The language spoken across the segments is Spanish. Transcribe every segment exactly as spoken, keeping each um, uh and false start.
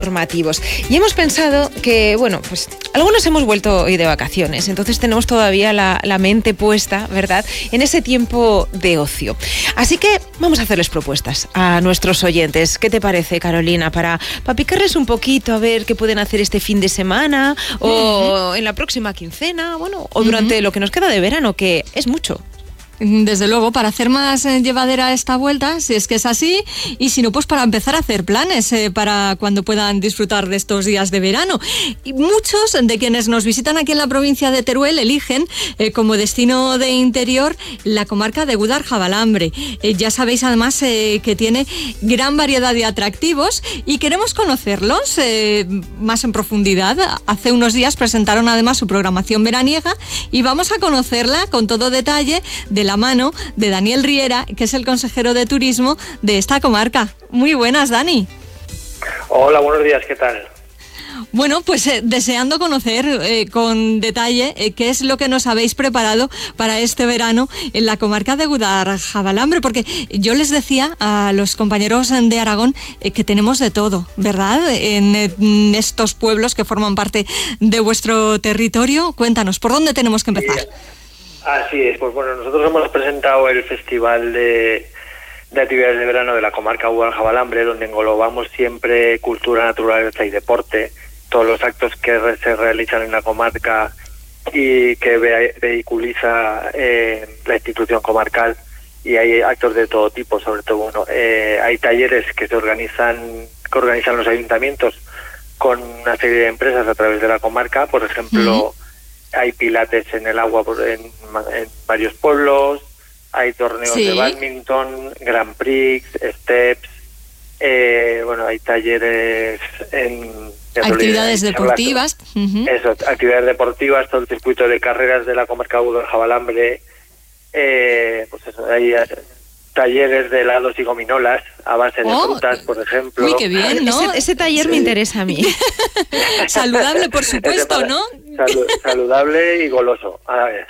formativos. Y hemos pensado que, bueno, pues algunos hemos vuelto hoy de vacaciones, entonces tenemos todavía la, la mente puesta, ¿verdad?, en ese tiempo de ocio. Así que vamos a hacerles propuestas a nuestros oyentes. ¿Qué te parece, Carolina? Para, para picarles un poquito a ver qué pueden hacer este fin de semana o uh-huh. en la próxima quincena, bueno, o durante uh-huh. lo que nos queda de verano, que es mucho. Desde luego, para hacer más eh, llevadera esta vuelta, si es que es así, y si no, pues para empezar a hacer planes eh, para cuando puedan disfrutar de estos días de verano. Y muchos de quienes nos visitan aquí en la provincia de Teruel eligen eh, como destino de interior la comarca de Gúdar-Jabalambre. Eh, ya sabéis además eh, que tiene gran variedad de atractivos y queremos conocerlos eh, más en profundidad. Hace unos días presentaron además su programación veraniega y vamos a conocerla con todo detalle de la la mano de Daniel Riera, que es el consejero de turismo de esta comarca. Muy buenas, Dani. Hola, buenos días, ¿qué tal? Bueno, pues eh, deseando conocer eh, con detalle eh, qué es lo que nos habéis preparado para este verano en la comarca de Gúdar-Jabalambre, porque yo les decía a los compañeros de Aragón eh, que tenemos de todo, ¿verdad?, en, en estos pueblos que forman parte de vuestro territorio. Cuéntanos, ¿por dónde tenemos que empezar? Sí. Así es, pues bueno, nosotros hemos presentado el Festival de, de Actividades de Verano de la comarca Gúdar-Jabalambre, donde englobamos siempre cultura, naturaleza y deporte, todos los actos que re, se realizan en la comarca y que ve, vehiculiza eh, la institución comarcal, y hay actos de todo tipo, sobre todo, bueno, eh, hay talleres que se organizan, que organizan los ayuntamientos con una serie de empresas a través de la comarca, por ejemplo... Uh-huh. Hay pilates en el agua en, en varios pueblos, hay torneos sí. de badminton, Grand Prix, steps, eh, bueno, hay talleres en... Actividades deportivas. Uh-huh. Eso, actividades deportivas, todo el circuito de carreras de la comarca Gúdar-Jabalambre, eh, pues eso, hay talleres de helados y gominolas a base de oh, frutas, por ejemplo. Uy, qué bien, ¿no? Ese, ese taller sí. me interesa a mí. Saludable, por supuesto, ¿no? Salud, saludable y goloso. A ver.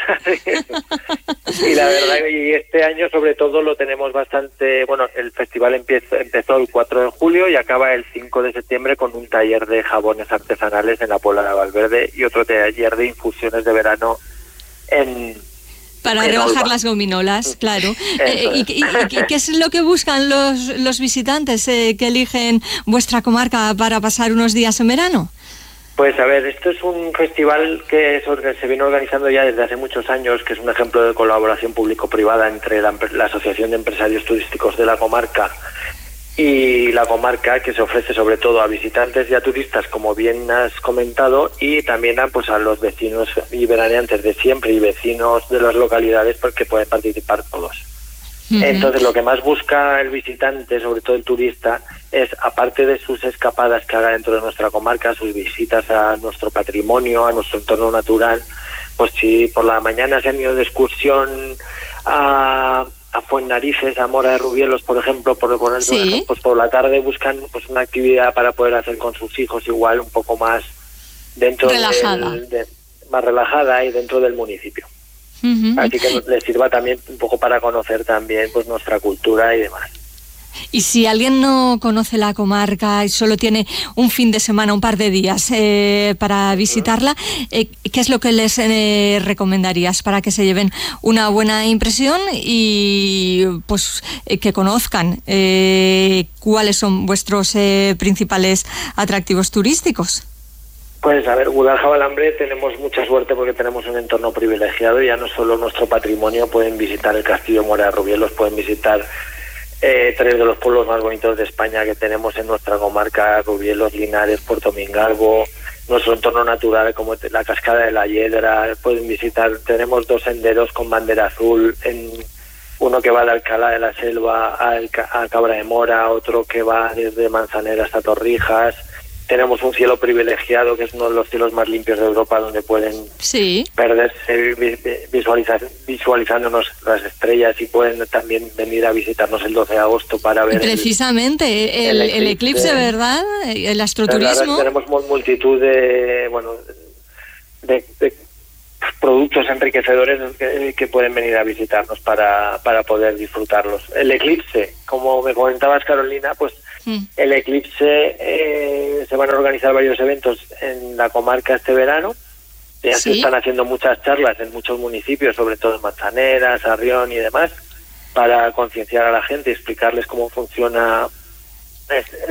Y la verdad, y este año sobre todo lo tenemos bastante... Bueno, el festival empezó, empezó el cuatro de julio y acaba el cinco de septiembre con un taller de jabones artesanales en la Puebla de Valverde y otro taller de infusiones de verano en... Para rebajar las gominolas, claro. Eh, y, y, y ¿qué es lo que buscan los, los visitantes eh, que eligen vuestra comarca para pasar unos días en verano? Pues a ver, esto es un festival que es, se viene organizando ya desde hace muchos años, que es un ejemplo de colaboración público-privada entre la, la Asociación de Empresarios Turísticos de la comarca y la comarca, que se ofrece sobre todo a visitantes y a turistas, como bien has comentado, y también a, pues, a los vecinos y veraneantes de siempre y vecinos de las localidades, porque pueden participar todos. Uh-huh. Entonces, lo que más busca el visitante, sobre todo el turista, es, aparte de sus escapadas que haga dentro de nuestra comarca, sus visitas a nuestro patrimonio, a nuestro entorno natural, pues si por la mañana se han ido de excursión a... a Fuennarices, a Mora de Rubielos, por ejemplo, por poner sí. un ejemplo, pues por la tarde buscan pues una actividad para poder hacer con sus hijos igual un poco más dentro relajada. Del, de, más relajada y dentro del municipio. Uh-huh. Así que les sirva también un poco para conocer también pues nuestra cultura y demás. Y si alguien no conoce la comarca y solo tiene un fin de semana, un par de días eh, para visitarla, eh, ¿qué es lo que les eh, recomendarías para que se lleven una buena impresión y pues eh, que conozcan eh, cuáles son vuestros eh, principales atractivos turísticos? Pues a ver, Gúdar-Jabalambre tenemos mucha suerte porque tenemos un entorno privilegiado y ya no solo nuestro patrimonio, pueden visitar el Castillo Mora de Rubielos, pueden visitar Eh, tres de los pueblos más bonitos de España que tenemos en nuestra comarca, Rubielos, Linares, Puerto Mingalvo, nuestro entorno natural como la Cascada de la Hiedra, pueden visitar, tenemos dos senderos con bandera azul, en uno que va de Alcalá de la Selva a, a Cabra de Mora, otro que va desde Manzanera hasta Torrijas. Tenemos un cielo privilegiado, que es uno de los cielos más limpios de Europa, donde pueden sí. perderse visualizar, visualizándonos las estrellas, y pueden también venir a visitarnos el doce de agosto para ver... Precisamente, el, el, el eclipse, el eclipse, ¿verdad? El astroturismo. Tenemos multitud de, bueno, de, de productos enriquecedores que, que pueden venir a visitarnos para, para poder disfrutarlos. El eclipse, como me comentabas, Carolina, pues Mm. El eclipse, eh, se van a organizar varios eventos en la comarca este verano. Ya Sí. se están haciendo muchas charlas en muchos municipios, sobre todo en Manzanera, Sarrión y demás, para concienciar a la gente y explicarles cómo funciona